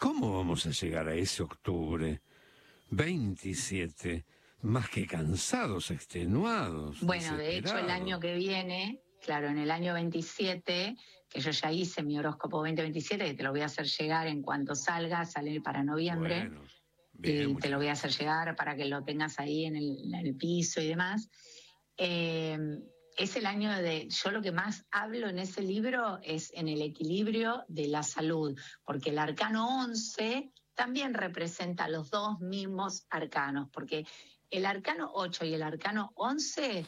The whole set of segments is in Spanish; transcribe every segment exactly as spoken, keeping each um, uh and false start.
¿Cómo vamos a llegar a ese octubre? veintisiete, más que cansados, extenuados, Bueno, de hecho el año desesperados. que viene, claro, en el año veintisiete, que yo ya hice mi horóscopo veinte veintisiete, que te lo voy a hacer llegar en cuanto salga, sale para noviembre, Bueno, bien, y te lo muchas voy a hacer gracias. llegar para que lo tengas ahí en el, en el piso y demás. Eh, es el año de, yo lo que más hablo en ese libro es en el equilibrio de la salud, porque el arcano once también representa los dos mismos arcanos, porque el arcano ocho y el arcano once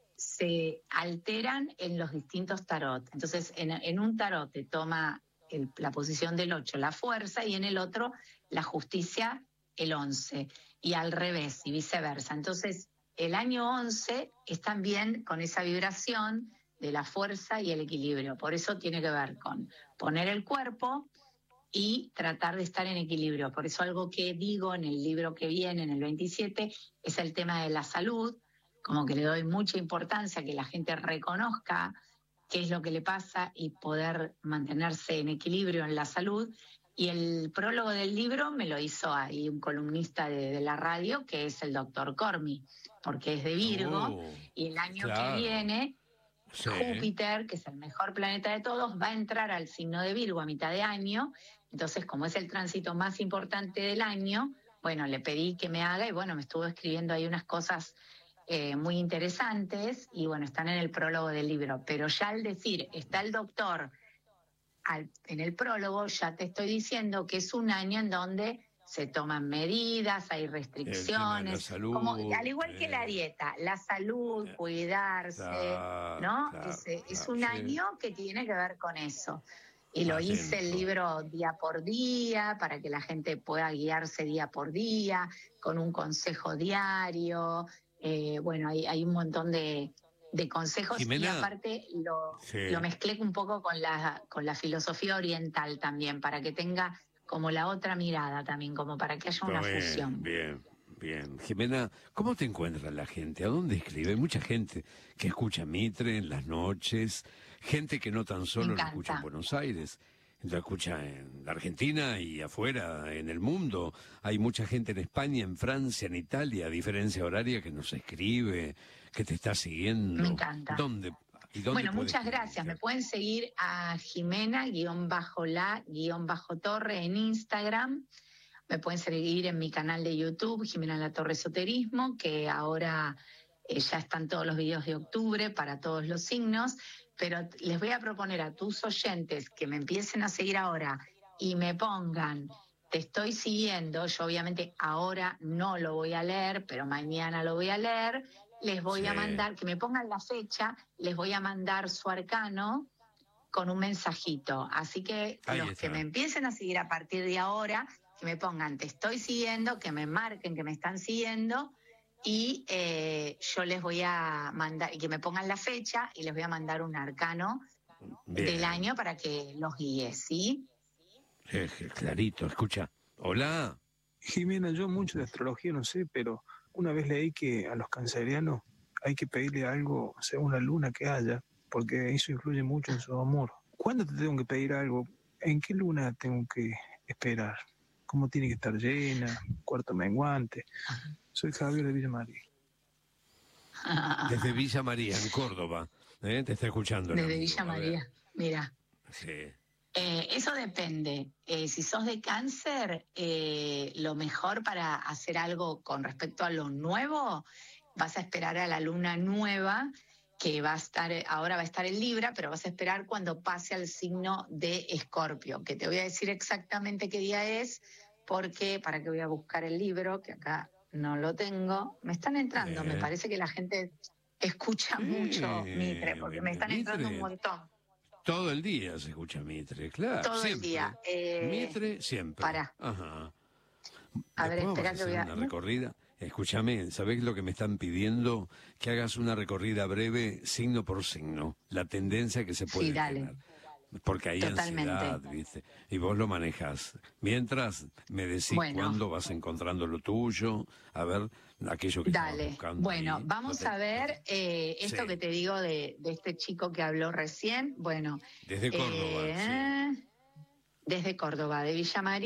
se alteran en los distintos tarot. Entonces, en, en un tarot te toma el, la posición del ocho, la fuerza, y en el otro la justicia, el once, y al revés, y viceversa. Entonces, el año once es también con esa vibración de la fuerza y el equilibrio. Por eso tiene que ver con poner el cuerpo y tratar de estar en equilibrio. Por eso algo que digo en el libro que viene, en el veintisiete, es el tema de la salud, como que le doy mucha importancia a que la gente reconozca qué es lo que le pasa y poder mantenerse en equilibrio en la salud. Y el prólogo del libro me lo hizo ahí un columnista de, de la radio, que es el doctor Cormi, porque es de Virgo, Oh, y el año que claro. viene Sí. Júpiter, que es el mejor planeta de todos, va a entrar al signo de Virgo a mitad de año. Entonces, como es el tránsito más importante del año, bueno, le pedí que me haga y bueno, me estuvo escribiendo ahí unas cosas eh, muy interesantes y bueno, están en el prólogo del libro. Pero ya al decir, está el doctor al, en el prólogo, ya te estoy diciendo que es un año en donde se toman medidas, hay El tema de la restricciones, como salud. al igual que la Eh, dieta, la salud, eh, cuidarse, claro, ¿no? claro, Es, es claro, un sí. año que tiene que ver con eso. Y lo hice el Atento. libro día por día para que la gente pueda guiarse día por día, con un consejo diario. Eh, bueno, hay, hay un montón de, de consejos y Jimena, aparte lo, lo sí. mezclé un poco con la, con la filosofía oriental también, para que tenga como la otra mirada también, como para que haya una Bien, fusión. bien, bien. Jimena, ¿cómo te encuentra la gente? ¿A dónde escribe? Hay mucha gente que escucha Mitre en las noches, gente que no tan Me solo lo escucha en encanta. Buenos Aires, lo escucha en la Argentina y afuera, en el mundo. Hay mucha gente en España, en Francia, en Italia, a diferencia horaria, que nos escribe, que te está Me siguiendo. encanta. ¿Dónde? ¿Y dónde Bueno, puedes muchas gracias. Me comunicar? pueden seguir a Jimena-la-torre en Instagram. Me pueden seguir en mi canal de YouTube, Jimena La Torre Esoterismo, que ahora eh, ya están todos los videos de octubre para todos los signos. Pero les voy a proponer a tus oyentes que me empiecen a seguir ahora y me pongan, te estoy siguiendo. Yo obviamente ahora no lo voy a leer, pero mañana lo voy a leer. Les voy a Sí, mandar, que me pongan la fecha, les voy a mandar su arcano con un mensajito. Así que ahí los que me está. empiecen a seguir a partir de ahora, que me pongan, te estoy siguiendo, que me marquen que me están siguiendo, y eh, yo les voy a mandar, y que me pongan la fecha, y les voy a mandar un arcano del Bien. año para que los guíe, ¿sí? Eh, clarito, escucha. Hola. Jimena, yo mucho de astrología no sé, pero una vez leí que a los cancerianos hay que pedirle algo según la luna que haya, porque eso influye mucho en su amor. ¿Cuándo te tengo que pedir algo? ¿En qué luna tengo que esperar? ¿Cómo tiene que estar llena? ¿Cuarto menguante? Soy Javier de Villa María. Desde Villa María, en Córdoba. ¿eh? Te está escuchando el Desde amigo. Villa A ver. María, mira. Sí. Eh, eso depende. Eh, si sos de cáncer, eh, lo mejor para hacer algo con respecto a lo nuevo, vas a esperar a la luna nueva, que va a estar, ahora va a estar en Libra, pero vas a esperar cuando pase al signo de Escorpio, que te voy a decir exactamente qué día es, porque, para que voy a buscar el libro, que acá no lo tengo, me están entrando, me Eh, parece que la gente escucha sí, mucho Mitre, porque me están entrando un Mitre. montón, Todo el día se escucha Mitre, claro, todo el día. siempre. Eh, Mitre, siempre. para Ajá. A ver, Después vamos a espera que hacer voy a... una recorrida. Escúchame, ¿sabés lo que me están pidiendo? Que hagas una recorrida breve, signo por signo, la tendencia que se Sí, puede dale, tener. Porque hay ansiedad, totalmente. ¿viste? Y vos lo manejás. Mientras me decís Bueno, cuándo vas encontrando lo tuyo, a ver, aquello que estabas dale. buscando Bueno, ahí. Lo vamos ten- a lo ver ten- eh, esto Sí, que te digo de, de este chico que habló recién. Bueno, desde Córdoba, sí. eh, desde Córdoba, de Villa María.